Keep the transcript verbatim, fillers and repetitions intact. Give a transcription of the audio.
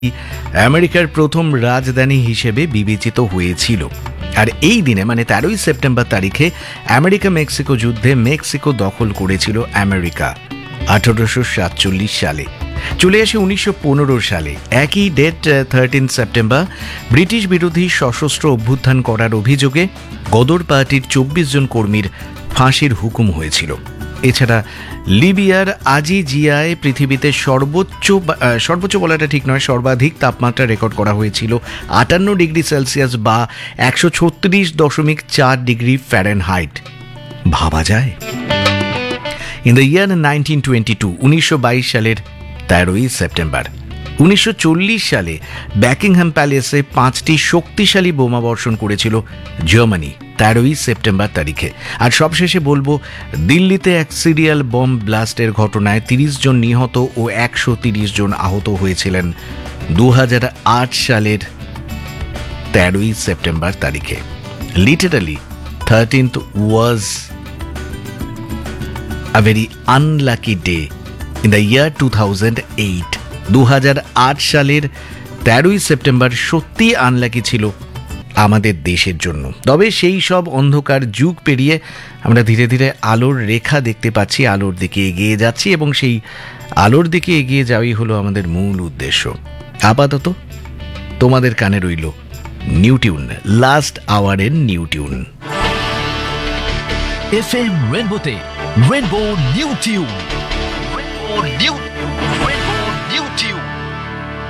আমেরিকার প্রথম রাজধানী হিসেবে বিবেচিত হয়েছিল। আর এই দিনে মানে তেরোই সেপ্টেম্বর তারিখে আমেরিকা মেক্সিকো যুদ্ধে মেক্সিকো দখল করেছিল আমেরিকা আঠারোশো সাতচল্লিশ সালে। চলে আসে উনিশশো পনেরো সালে। একই ডেট থার্টিন সেপ্টেম্বর ব্রিটিশ বিরোধী সশস্ত্র অভ্যুত্থান করার অভিযোগে গদর পার্টির চব্বিশ জন কর্মীর ফাঁসির হুকুম হয়েছিল। এছাড়া লিবিয়ার আজিজিয়ায় পৃথিবীতে সর্বোচ্চ সর্বোচ্চ বলাটা ঠিক নয় সর্বাধিক তাপমাত্রা রেকর্ড করা হয়েছিল আটান্ন ডিগ্রি সেলসিয়াস বা একশো ছত্রিশ দশমিক চার ডিগ্রি ফ্যারেনহাইট। ভাবা যায়? In the year nineteen twenty two উনিশশো বাইশ সালের তেরোই সেপ্টেম্বর উনিশশো চল্লিশ সালে ব্যাকিংহ্যাম প্যালেসে পাঁচটি শক্তিশালী বোমা বর্ষণ করেছিল জার্মানি তেরোই সেপ্টেম্বর তারিখে। আর সবশেষে বলবো, দিল্লিতে এক সিরিয়াল বম্ব ব্লাস্টের ঘটনায় তিরিশ জন নিহত ও একশো তিরিশ জন আহত হয়েছিলেন দু হাজার আট সালের তেরোই সেপ্টেম্বর তারিখে। Literally thirteenth was a very unlucky day in the year two thousand eight. দু হাজার আট সালের তেরোই সেপ্টেম্বর সত্যি আনলাকি ছিল আমাদের দেশের জন্য। তবে সেই সব অন্ধকার যুগ পেরিয়ে আমরা ধীরে ধীরে আলোর রেখা দেখতে পাচ্ছি, আলোর দিকে এগিয়ে যাচ্ছি এবং সেই আলোর দিকে এগিয়ে যাওয়াই হলো আমাদের মূল উদ্দেশ্য। আপাতত তোমাদের কানে রইল new tune, last আওয়ারের new tune. F M রেনবোতে rainbow new tune, rainbow new